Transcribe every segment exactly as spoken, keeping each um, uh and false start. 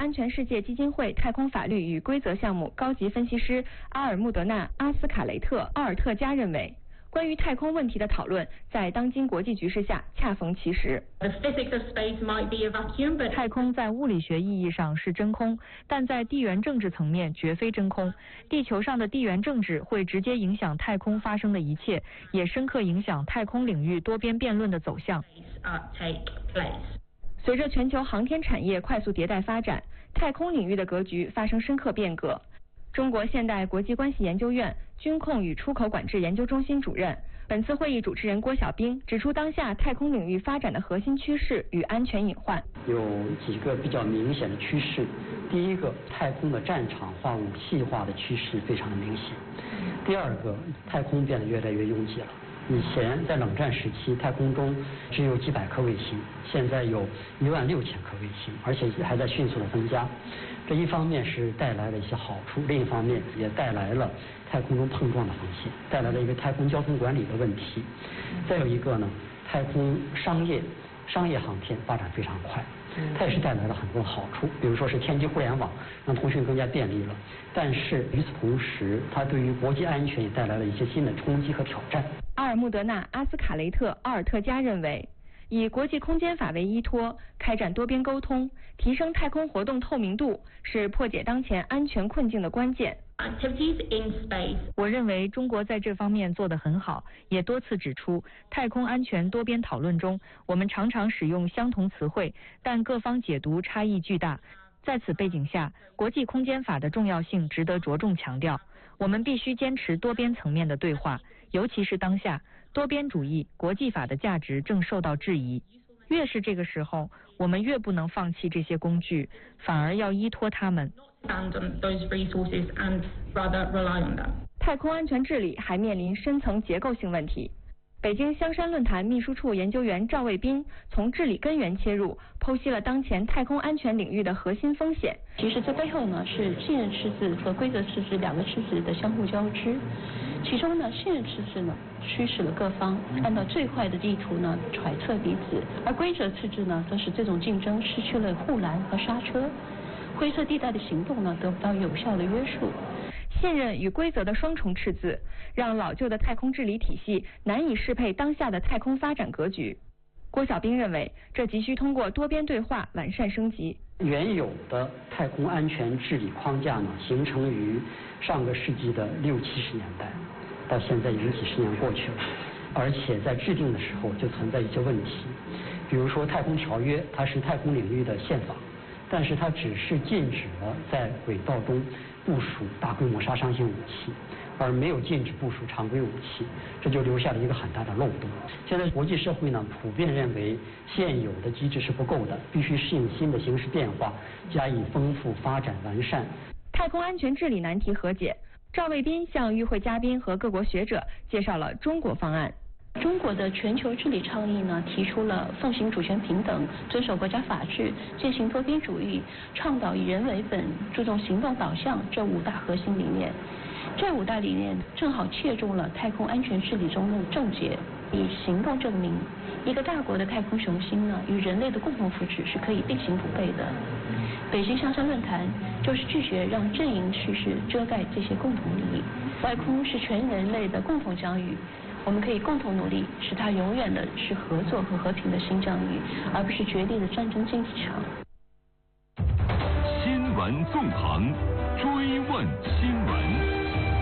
安全世界基金会太空法律与规则项目高级分析师阿尔穆德纳·阿斯卡雷特·奥尔特加认为，关于太空问题的讨论在当今国际局势下恰逢其时。 太空在物理学意义上是真空，但在地缘政治层面绝非真空。地球上的地缘政治会直接影响太空发生的一切，也深刻影响太空领域多边辩论的走向。 随着全球航天产业快速迭代发展，太空领域的格局发生深刻变革。中国现代国际关系研究院军控与出口管制研究中心主任、本次会议主持人郭晓兵指出，当下太空领域发展的核心趋势与安全隐患有几个比较明显的趋势。第一个，太空的战场化、武器化的趋势非常的明显。第二个，太空变得越来越拥挤了。以前在冷战时期，太空中只有几百颗卫星，现在有一万六千颗卫星，而且还在迅速的增加。这一方面是带来了一些好处，另一方面也带来了太空中碰撞的风险，带来了一个太空交通管理的问题。再有一个呢，太空商业商业航天发展非常快，它也是带来了很多好处，比如说是天基互联网让通讯更加便利了。但是与此同时，它对于国际安全也带来了一些新的冲击和挑战。 阿尔穆德纳·阿斯卡雷特·奥尔特加认为，以国际空间法为依托，开展多边沟通，提升太空活动透明度，是破解当前安全困境的关键。 我认为中国在这方面做得很好，也多次指出，太空安全多边讨论中，我们常常使用相同词汇，但各方解读差异巨大。在此背景下，国际空间法的重要性值得着重强调。我们必须坚持多边层面的对话，尤其是当下多边主义、国际法的价值正受到质疑。越是这个时候，我们越不能放弃这些工具，反而要依托它们。 太空安全治理还面临深层结构性问题。北京香山论坛秘书处研究员赵卫斌从治理根源切入，剖析了当前太空安全领域的核心风险。 其实这背后呢是信任赤字和规则赤字两个赤字的相互交织。其中呢，信任赤字呢驱使了各方按照最坏的地图呢揣测彼此，而规则赤字呢则使这种竞争失去了护栏和刹车，灰色地带的行动呢得不到有效的约束。 信任与规则的双重赤字，让老旧的太空治理体系难以适配当下的太空发展格局。郭晓兵认为，这急需通过多边对话完善升级。 原有的太空安全治理框架呢，形成于上个世纪的六七十年代，到现在已经几十年过去了，而且在制定的时候就存在一些问题，比如说太空条约，它是太空领域的宪法，但是它只是禁止了在轨道中部署大规模杀伤性武器，而没有禁止部署常规武器，这就留下了一个很大的漏洞。现在国际社会呢普遍认为现有的机制是不够的，必须适应新的形势变化，加以丰富发展完善。 太空安全治理难题和解，赵卫斌向与会嘉宾和各国学者介绍了中国方案。 中国的全球治理倡议呢，提出了奉行主权平等、遵守国家法治、践行多边主义、倡导以人为本、注重行动导向这五大核心理念。这五大理念正好切中了太空安全治理中的症结，以行动证明一个大国的太空雄心呢，与人类的共同福祉是可以并行不悖的。北京香山论坛就是拒绝让阵营叙事遮盖这些共同利益。外空是全人类的共同疆域，我们可以共同努力，使它永远的是合作和和平的新疆域，而不是决裂的战争竞技场。 新闻纵横，追问新闻。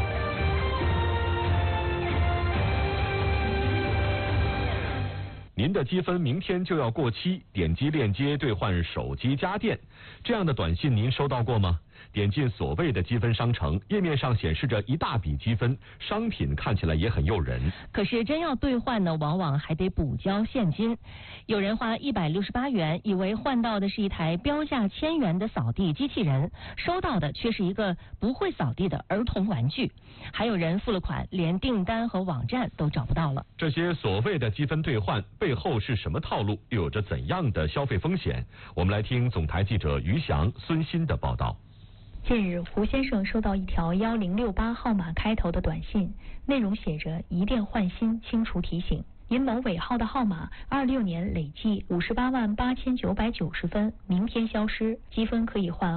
您的积分明天就要过期，点击链接兑换手机家电，这样的短信您收到过吗？点进所谓的积分商城，页面上显示着一大笔积分，商品看起来也很诱人。 可是真要兑换呢，往往还得补交现金。有人花一百六十八元，以为换到的是一台标价千元的扫地机器人，收到的却是一个不会扫地的儿童玩具。还有人付了款，连订单和网站都找不到了。 这些所谓的积分兑换背后是什么套路，又有着怎样的消费风险？我们来听总台记者于翔、孙鑫的报道。 近日，胡先生收到一条幺零六八号码开头的短信，内容写着“一电换新，清除提醒”。因某尾号的号码二六年累计五十八万八千九百九十分，明天消失，积分可以换